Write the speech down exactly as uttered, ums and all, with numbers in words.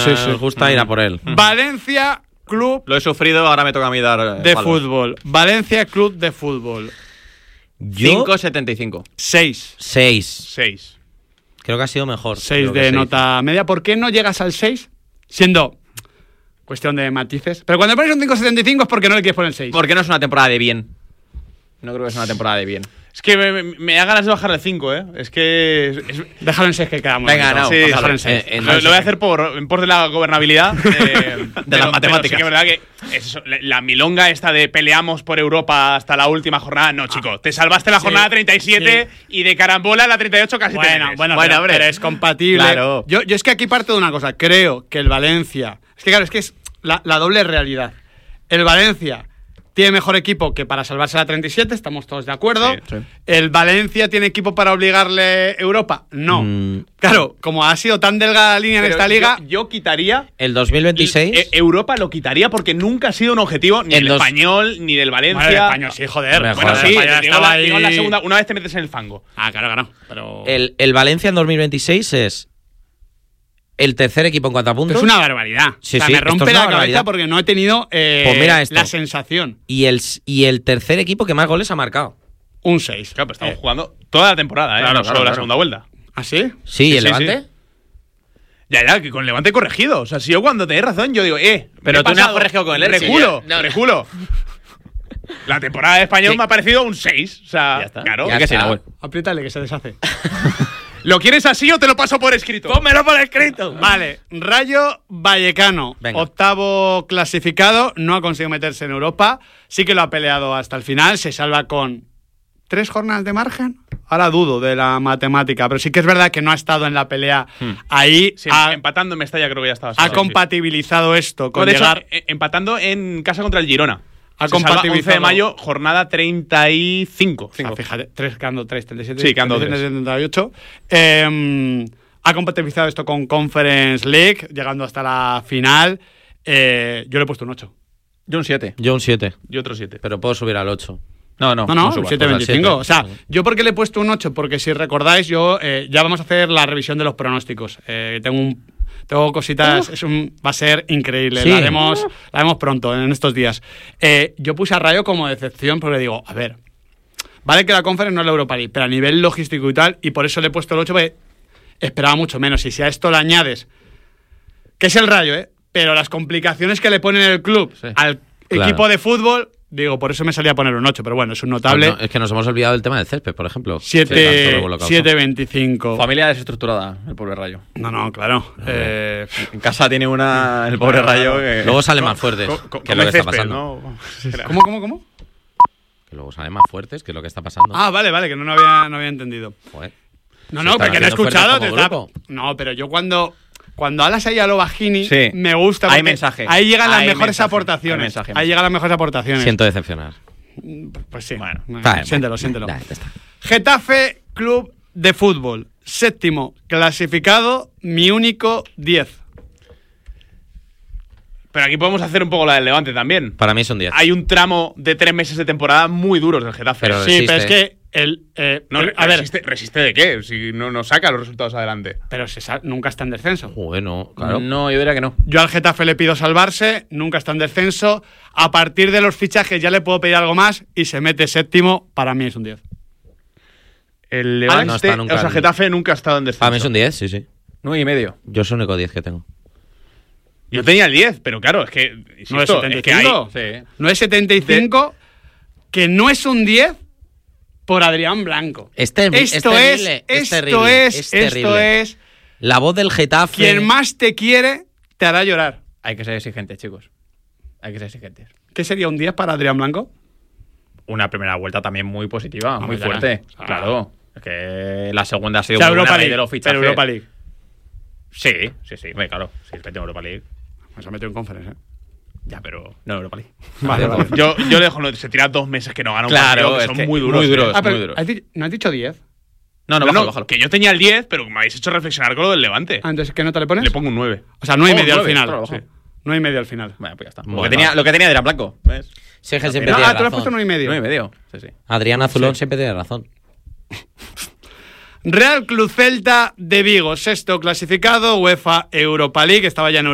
sí, sí. gusta ir a por él. Valencia Club Lo he sufrido, ahora me toca a mí dar eh, de palos. fútbol. Valencia Club de fútbol. Yo, cinco coma setenta y cinco. seis. seis. seis. Creo que ha sido mejor. seis Creo que de seis. nota media. ¿Por qué no llegas al seis? Siendo cuestión de matices. Pero cuando pones un cinco coma setenta y cinco es porque no le quieres poner el seis. Porque no es una temporada de bien. No creo que es una temporada de bien. Es que me, me, me da ganas de bajarle cinco, ¿eh? Es que... Es, es, Déjalo en seis que queda muy Venga, bonito. no, sí, Déjalo déjalo en seis. en- en- lo, lo voy a hacer por, en pos de la gobernabilidad eh, De las matemáticas. Sí que es verdad que es eso, la, la milonga esta de peleamos por Europa hasta la última jornada. No, chico, te salvaste la Sí, jornada treinta y siete y de carambola la treinta y ocho casi te Bueno, metes. bueno, Bueno, pero, hombre. pero es compatible. Claro. Yo, yo es que aquí parto de una cosa. Creo que el Valencia... Es que claro, es que es la, la doble realidad. El Valencia tiene mejor equipo que para salvarse la treinta y siete, estamos todos de acuerdo. Sí, sí. ¿El Valencia tiene equipo para obligarle Europa? No. Mm. Claro, como ha sido tan delgada la línea en Pero esta liga... Yo, yo quitaría... El dos mil veintiséis. eh, Europa lo quitaría porque nunca ha sido un objetivo ni El del dos- español ni del Valencia. Bueno, el Español sí, joder. Hombre, Bueno, joder, sí, el Español digo, estaba la, digo la ahí- segunda, una vez te metes en el fango. Ah, claro, claro. Pero... el, el Valencia en dos mil veintiséis es el tercer equipo en cuanto a puntos. Es una barbaridad. Sí, o sea, sí, me esto rompe es una la cabeza barbaridad. porque no he tenido eh, Pues mira esto. la sensación. Y el, y el tercer equipo que más goles ha marcado. Un seis. Claro, pero estamos jugando toda la temporada, ¿eh? Claro, no claro, solo la claro. segunda vuelta. ¿Ah, sí? Sí, ¿y el sí, Levante? sí. Ya, ya, que con Levante corregido. O sea, si yo cuando tenéis razón, yo digo, eh, Pero me he tú no has pasado. corregido con el Elche, Reculo, ya. No, no. reculo. La temporada de español Sí. me ha parecido un seis. O sea, Ya está. claro. Ya que sí, está. Nahuel. Apriétale que se deshace. ¿Lo quieres así o te lo paso por escrito? ¡Pónmelo por escrito! Vale, Rayo Vallecano, Venga. octavo clasificado, no ha conseguido meterse en Europa, sí que lo ha peleado hasta el final, se salva con tres jornadas de margen. Ahora dudo de la matemática, pero sí que es verdad que no ha estado en la pelea ahí. Sí, ha, empatando en Mestalla creo que ya estaba. ha Sí, sí. compatibilizado esto con No, de hecho, llegar. eh, empatando en casa contra el Girona. Ha Se salva compatibilizado. once de mayo, jornada treinta y cinco. O sea, fíjate, tres, quedando tres, treinta y siete, Sí, quedando treinta y siete, tres. treinta y ocho. Eh, ha compatibilizado esto con Conference League, llegando hasta la final. Eh, yo le he puesto un ocho. Yo un siete. Yo un siete, Y otro siete. pero puedo subir al ocho. No, no. No, no, subas. siete pues al veinticinco. O sea, siete. yo porque le he puesto un ocho, porque si recordáis, yo eh, ya vamos a hacer la revisión de los pronósticos. Eh, tengo un, tengo cositas, es un, va a ser increíble. Sí. La haremos, la haremos pronto, en estos días. Eh, yo puse a Rayo como decepción porque digo, a ver, vale que la Conference no es la Europa League, pero a nivel logístico y tal, y por eso le he puesto el ocho, porque esperaba mucho menos. Y si a esto le añades, que es el Rayo, ¿eh? Pero las complicaciones que le pone el club Sí. al Claro. equipo de fútbol, digo, por eso me salía a poner un ocho, pero bueno, es un notable. No, es que nos hemos olvidado del tema del césped, por ejemplo. siete Sí, tanto revuelo causó. siete veinticinco. Familia desestructurada, el pobre Rayo. No, no, claro. Eh, En casa tiene una. El pobre Rayo. Que... Luego salen más fuertes, Co- co- que es lo come que está césped, pasando. ¿no? ¿Cómo, cómo, cómo? Que luego salen más fuertes, que es lo que está pasando. Ah, vale, vale, que no, no había, no había entendido. Joder. No, Se no, están porque no he haciendo fuertes escuchado. como te está- grupo. No, pero yo cuando. Cuando hablas ahí a lo bajini, Sí. me gusta. Hay porque mensaje. Ahí llegan las Hay mejores mensaje. aportaciones. Hay mensaje, Ahí llegan las mejores aportaciones. Siento decepcionar. Pues sí. Bueno. Bueno, Vale, siéntelo, vale. siéntelo. Ya, ya está. Getafe Club de Fútbol. Séptimo clasificado, mi único diez. Pero aquí podemos hacer un poco la del Levante también. Para mí es un diez. Hay un tramo de tres meses de temporada muy duros del Getafe. Pero Sí, resiste. pero es que el. eh, No, el- a ver, resiste, ¿resiste de qué? Si no, no saca los resultados adelante. pero se sa- nunca está en descenso. Bueno, claro. No, yo diría que no. Yo al Getafe le pido salvarse, nunca está en descenso. A partir de los fichajes ya le puedo pedir algo más y se mete séptimo. Para mí es un diez. El no Levante, está nunca o sea, en- Getafe nunca ha estado en descenso. Para mí es un diez, sí, sí. Nueve y medio. Yo es el único diez que tengo. Yo tenía el diez, pero claro, es que. Insisto, No es setenta y que hay- cinco. Sí. No es setenta y cinco, que no es un diez por Adrián Blanco. Es terri- es esto terrible, es esto terrible, es, es esto terrible. es. La voz del Getafe. Quien más te quiere te hará llorar. Hay que ser exigentes, chicos. Hay que ser exigentes. ¿Qué sería un diez para Adrián Blanco? Una primera vuelta también muy positiva, Hombre, muy claro. fuerte. Ah. Claro. Es que la segunda ha sido O sea, muy Europa buena raíz League. de los Pero fichajes. Europa League. Sí, sí, sí. Hombre, claro. Sí, metió en Europa League. Se ha metido en conference, ¿eh? Ya, pero no en Europa League. Vale, vale. Yo, yo le dejo, no, se tira dos meses que no gana un Claro, partido, que es son que muy duros. muy duros. ¿eh? Ah, pero muy duro. ¿has di- ¿no has dicho diez? No, no, No, bájalo, no, bájalo. que yo tenía el diez, pero me habéis hecho reflexionar con lo del Levante. Ah, entonces, ¿qué nota le pones? Le pongo un nueve. O sea, nueve y Oh, medio al nueve, final. claro, bajo. Sí. nueve y medio al final. Bueno, pues ya está. Bueno, lo, que tenía, vale. lo que tenía Adrián Blanco. ¿Ves? Sí, es que siempre Ah, tiene ah, tú le has puesto razón. nueve y medio. Nueve y medio. Sí, sí. Adrián Azulón siempre tiene razón. Real Club Celta de Vigo, sexto clasificado, UEFA Europa League, estaba ya en